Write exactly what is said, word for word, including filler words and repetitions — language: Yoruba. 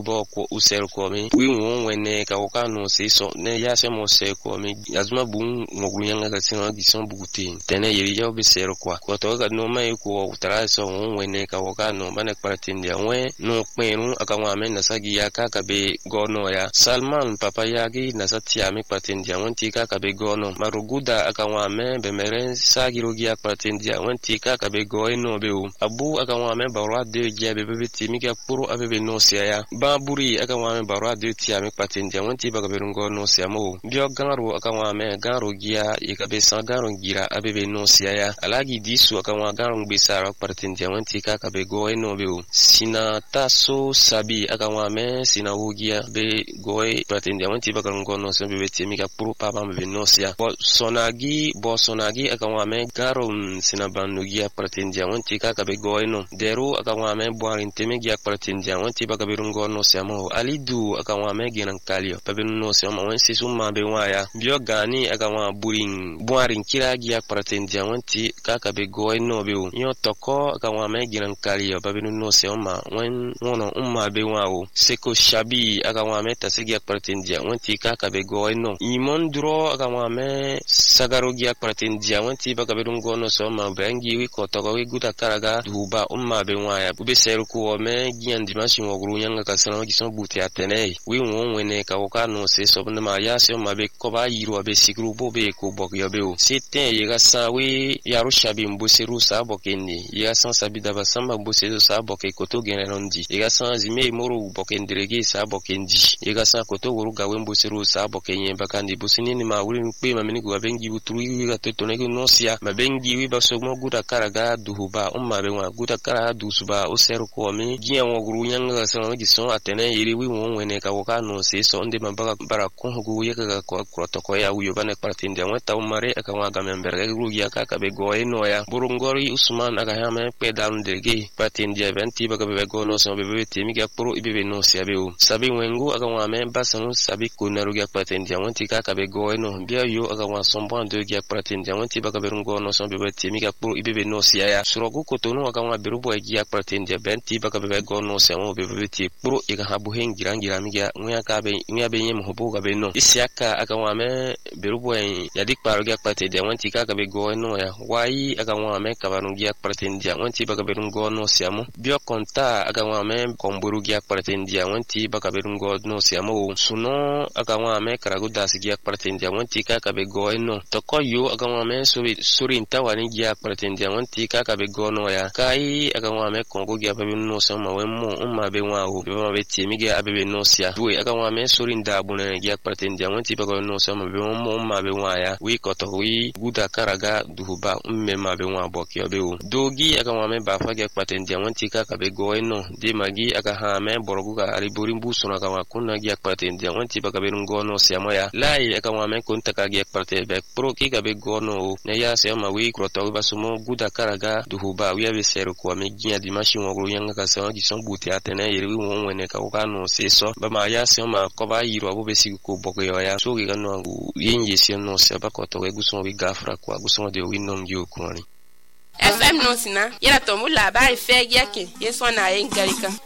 bo ko usel ko mi wi won wene ka ka no se so ne ya se mo se ko mi azuma bu ngogru yanga ka sino gi son bugutin tene yiri yo be ser ko ko to ga no mai ko tra so won wene ka ka no bane paratindia we no peru aka wa men na sagi ya ka ka be gono ya Salman papa yagi na satia mi paratindia won ti ka ka be gono maruguda aka wa men be meren sagi rogia paratindia won ti ka ka be go no be o abu aka wa men barwa de je be be ti mi ka puru abe no sia ya baburi aka wa men barwa de ti ami paratindia won ti ba ka be ngo no sia mo bio garo aka wa men garo gia e ka be sa garo gira abe be no sia ya alagi disu aka wa garo be sa paratindia won ti ka ka be go no be o sina taso sabi aka wa men sina wogia be go paratindia won ti ba ka ngo no sia be be ti mi ka puru pa ba be no sia bo sonagi bo sonagi aka wa men garo sina banugia paratindia won ti ka ka be go no deru aka wa men bo arin temi gia paratindia won ti ba ka be ngo no sia mo alidu aka wa men ginan kalio pa be no sia mo won sisu ma be wa ya bio gani aka wa buring bo arin kira gia paratindia won ti ka ka be go no be o yo toko aka wa men ginan kalio pa be no sia ma won wono umma be wa o seko shabi aka wa men ta sigia paratindia won ti ka ka be go no imon duro aka wa men sagaro gia paratindia won ti ba ka be ngo no so ma bengi wi ko toko wi guta karaga duba umma be wa ya bube seru ko me gian dimashi ngogru nyanga ka sano gi son buti atene wi won wene ka ka no se so na ma ya se ma be ko ba yiro be sigru bo be ko bok yo be o site ye ga sa wi ya ru shabi mbusiru sa bokeni ya san sabida ba samba mbusiru sa boke ko to gene nondi ye ga san zime moru bokendirege sa bokendi ye ga sa ko to wuru ga we mbusiru sa bokenye bakandi busini ni ma wuri pe ma mini go bengi butru wi ga to to ne no sia ma bengi wi ba so mo guda karaga duhuba umma be wa guda kara dusuba o seru ko mi gian wogru nyanga san gi son atene yiri wi won wene ka ka no se so nde ma bara bara ko go ye ka ko protocol ya wi bane partin de wata umare aka wa ga member ga ru ya ka ka be go no ya burungori usman aka ha me pe down de ge partin de venti ba ga be go no so be be temi ga pro ibe be no se be o sabi wengu aka wa me basan sabi ko na ru ga partin de wonti ka ka be go no bia yo aka wa sombon de ga partin de wonti ba ga be go no so be be temi ga pro ibe be no se ya surogu ko to no aka wa be ru bo ga partin de venti ba ga be go no se mo be be ti pro e ga ha bu hen girangira mi ga nya ka be nya be nyem hobo ga be no isiaka aka wa me be ru bo ya dik paro ga partin de wonti ka ka be go no ya wai aka wa me ka ba no ga partin de wonti ba ga be go no se mo bio konta aka wa me komburu ga partin de wonti ba ga be go no se mo suno aka wa me karagu das ga partin de wonti ka ka be go no to ko yo aka wa me so surin tawani ga partin de wonti ka ka be go no ya kai aka wa me kongo ga be no se ma we mo umma be wa o be ma be ti mi ga abe no sia duwe aka wa me surin da bune ga partin de wonti ba ga no se ma be mo umma be wa ya wi ko to wi guda karaga duhuba umme ma be wa bo ki be o dogi aka wa me ba fa ga partin de wonti ka ka be go no de magi aka ha me borogu ga ari burin bu suna ka wa kunna ga partin de wonti ba ga be ngo no sia mo ya lai aka wa me kun ta ka ga partin be pro ki ga be go no ne ya se ma wi ko to ba sumo guda karaga duhuba wi be seru ko me ginya di mashi ngogru yanga ka sa gi son buti atene yiri wi won wene ka ka no se so ba ma ya se ma ko ba yiro abo be sig ko boko yo ya so gi ga no yin yesi no se ba ko to gu son wi gafra ko gu son de wi nom gi o ko ni F M no sina yera to mu labari fe yake yeso na yin garika